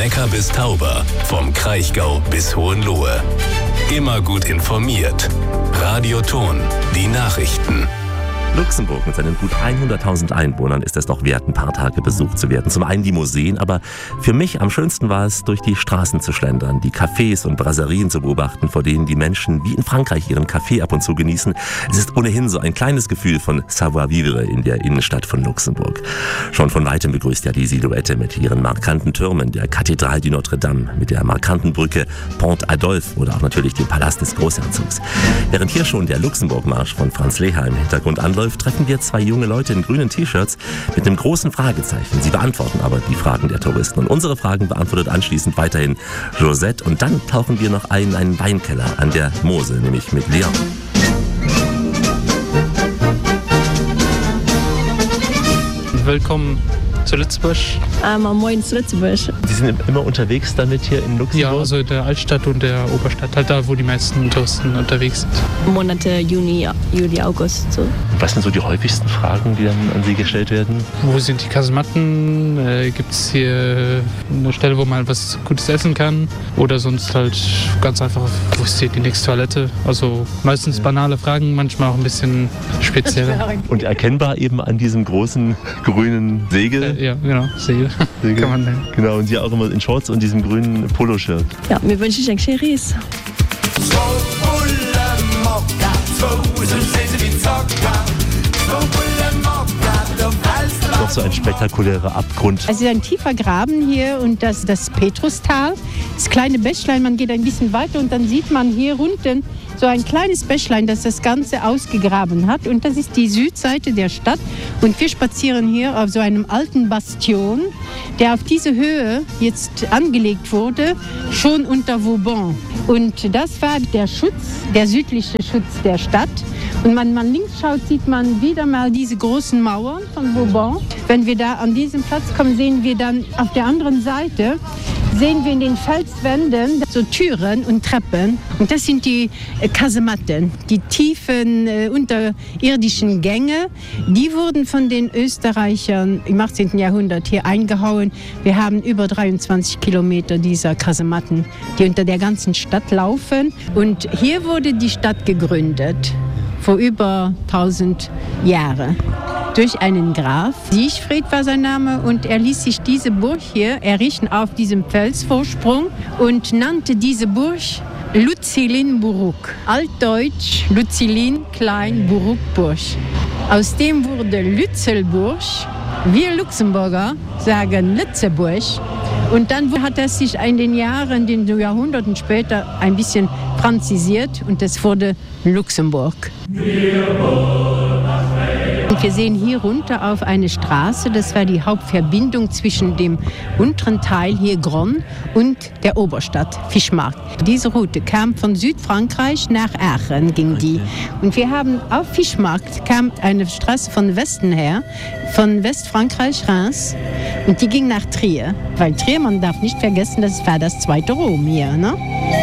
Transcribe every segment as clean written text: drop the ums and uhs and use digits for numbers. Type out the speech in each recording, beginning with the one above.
Neckar bis Tauber, vom Kraichgau bis Hohenlohe. Immer gut informiert. Radio Thon, die Nachrichten. Luxemburg mit seinen gut 100.000 Einwohnern ist es doch wert, ein paar Tage besucht zu werden. Zum einen die Museen, aber für mich am schönsten war es, durch die Straßen zu schlendern, die Cafés und Brasserien zu beobachten, vor denen die Menschen wie in Frankreich ihren Kaffee ab und zu genießen. Es ist ohnehin so ein kleines Gefühl von Savoir-vivre in der Innenstadt von Luxemburg. Schon von weitem begrüßt ja die Silhouette mit ihren markanten Türmen, der Kathedrale du Notre-Dame, mit der markanten Brücke Pont Adolphe oder auch natürlich dem Palast des Großherzogs. Während hier schon der Luxemburg-Marsch von Franz Leher im Hintergrund anläuft, treffen wir zwei junge Leute in grünen T-Shirts mit einem großen Fragezeichen. Sie beantworten aber die Fragen der Touristen. Und unsere Fragen beantwortet anschließend weiterhin Josette. Und dann tauchen wir noch ein in einen Weinkeller an der Mosel, nämlich mit Leon. Willkommen zu Lützburg. Moin zu Lützburg. Sie sind immer unterwegs damit hier in Luxemburg? Ja, also in der Altstadt und der Oberstadt, halt da, wo die meisten Touristen unterwegs sind. Monate Juni, Juli, August. So. Was sind so die häufigsten Fragen, die dann an Sie gestellt werden? Wo sind die Kasematten? Gibt es hier eine Stelle, wo man was Gutes essen kann? Oder sonst halt ganz einfach, wo ist hier die nächste Toilette? Also meistens banale Fragen, manchmal auch ein bisschen spezielle. Und erkennbar eben an diesem großen grünen Segel? Ja, genau, Segel. Kann man nennen. Genau, und Sie auch immer in Shorts und diesem grünen Poloshirt. Ja, mir wünsche ich ein Cheris. Noch so ein spektakulärer Abgrund. Es ist ein tiefer Graben hier und das Petrustal. Das kleine Bächlein, man geht ein bisschen weiter und dann sieht man hier unten so ein kleines Bächlein, das das Ganze ausgegraben hat. Und das ist die Südseite der Stadt. Und wir spazieren hier auf so einem alten Bastion, der auf diese Höhe jetzt angelegt wurde, schon unter Vauban. Und das war der Schutz, der südliche Schutz der Stadt. Und wenn man links schaut, sieht man wieder mal diese großen Mauern von Vauban. Wenn wir da an diesen Platz kommen, sehen wir dann auf der anderen Seite, sehen wir in den Felswänden so Türen und Treppen. Und das sind die Kasematten, die tiefen unterirdischen Gänge. Die wurden von den Österreichern im 18. Jahrhundert hier eingehauen. Wir haben über 23 Kilometer dieser Kasematten, die unter der ganzen Stadt laufen. Und hier wurde die Stadt gegründet, vor über 1000 Jahren. Durch einen Graf. Siegfried war sein Name und er ließ sich diese Burg hier errichten auf diesem Felsvorsprung und nannte diese Burg Luzilin-Burg. Altdeutsch Luzilin, klein, Burg, Burg. Aus dem wurde Lützelburg. Wir Luxemburger sagen Lützeburg. Und dann hat er sich in den Jahren, den Jahrhunderten später, ein bisschen franzisiert und es wurde Luxemburg. Und wir sehen hier runter auf eine Straße, das war die Hauptverbindung zwischen dem unteren Teil hier Gronn und der Oberstadt Fischmarkt. Diese Route kam von Südfrankreich nach Aachen, ging die. Und wir haben auf Fischmarkt kam eine Straße von Westen her, von Westfrankreich, Reims, und die ging nach Trier. Weil Trier, man darf nicht vergessen, das war das zweite Rom hier, ne?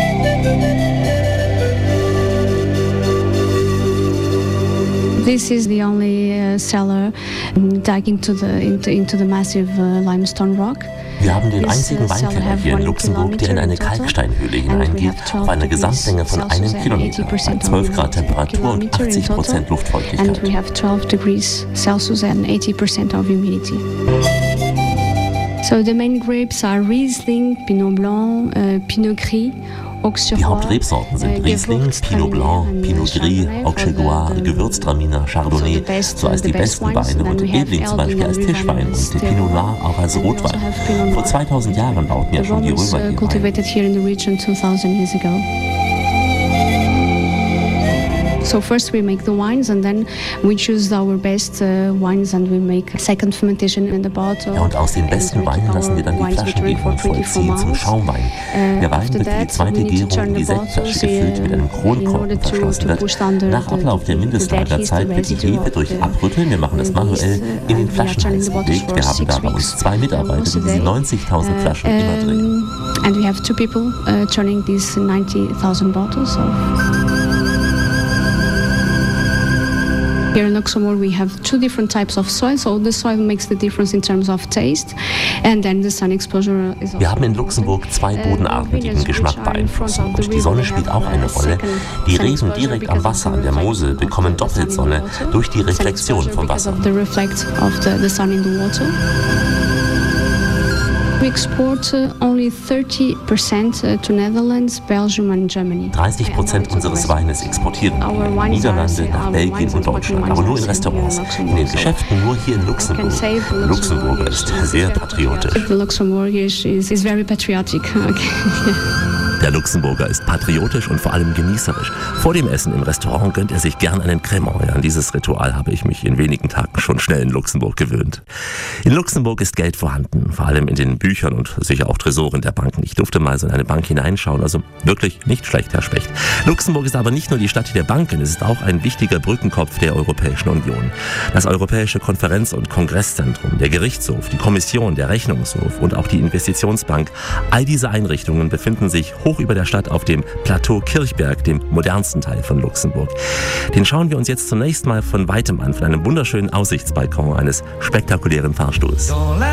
This is the only cellar digging into the massive limestone rock. Wir haben den einzigen Weinkeller hier in Luxemburg, der in eine Kalksteinhöhle hineingeht, auf einer Gesamtlänge von 1 Kilometer, bei 12 Grad Temperatur und 80% Luftfeuchtigkeit. And we have 12 degrees Celsius and 80% of humidity. So the main grapes are Riesling, Pinot Blanc, Pinot Gris. Die Hauptrebsorten sind Riesling, Pinot Blanc, Pinot Gris, Auxerrois, Gewürztraminer, Chardonnay, so als die besten Weine und Riesling zum Beispiel als Tischwein und den Pinot Noir auch als Rotwein. Vor 2000 Jahren bauten ja schon die Römer hier Wein. So first we make the wines and then we choose our best wines and we make a second fermentation in the bottle. Ja, und aus den besten Weinen lassen wir dann die Flaschen geben und vollziehen zum Schaumwein. Der Wein wird für die zweite Gärung in die Sektflasche gefüllt, mit einem Kronkorken verschlossen wird. Nach Ablauf der Mindestlagerzeit wird die Hefe durch Abrütteln, wir machen das manuell, in den Flaschenhals gelegt. Wir haben da bei uns 2 Mitarbeiter, die diese 90.000 Flaschen immer drehen. And we have 2 people turning these 90,000 bottles. Here in Luxembourg we have 2 different types of soil, so the soil makes the difference in terms of taste, and then the sun exposure is also. Wir haben in Luxemburg 2 Bodenarten, die den Geschmack beeinflussen. Und die Sonne spielt auch eine Rolle. Die Reben direkt am Wasser an der Mosel bekommen doppelt Sonne durch die Reflexion vom Wasser. We export only 30% to Netherlands, Belgium and Germany. 30% unseres Weines exportieren wir in die Niederlande, nach Belgien und Deutschland, aber nur in Restaurants. In den Geschäften nur hier in Luxemburg. Luxemburger ist sehr patriotisch. Luxembourg is very patriotic. Okay. Der Luxemburger ist patriotisch und vor allem genießerisch. Vor dem Essen im Restaurant gönnt er sich gern einen Cremant. Ja, an dieses Ritual habe ich mich in wenigen Tagen schon schnell in Luxemburg gewöhnt. In Luxemburg ist Geld vorhanden, vor allem in den Büchern und sicher auch Tresoren der Banken. Ich durfte mal so in eine Bank hineinschauen, also wirklich nicht schlecht, Herr Specht. Luxemburg ist aber nicht nur die Stadt der Banken, es ist auch ein wichtiger Brückenkopf der Europäischen Union. Das Europäische Konferenz- und Kongresszentrum, der Gerichtshof, die Kommission, der Rechnungshof und auch die Investitionsbank, all diese Einrichtungen befinden sich hoch über der Stadt auf dem Plateau Kirchberg, dem modernsten Teil von Luxemburg. Den schauen wir uns jetzt zunächst mal von weitem an, von einem wunderschönen Aussichtsbalkon eines spektakulären Fahrstuhls.